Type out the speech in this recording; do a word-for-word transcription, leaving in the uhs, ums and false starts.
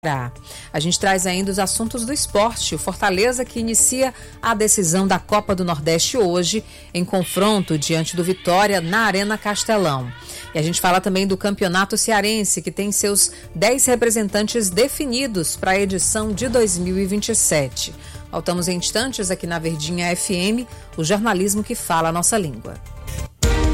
A gente traz ainda os assuntos do esporte. O Fortaleza que inicia a decisão da Copa do Nordeste hoje, em confronto diante do Vitória na Arena Castelão. E a gente fala também do Campeonato Cearense, que tem seus dez representantes definidos para a edição de dois mil e vinte e sete. Voltamos em instantes aqui na Verdinha F M, o jornalismo que fala a nossa língua.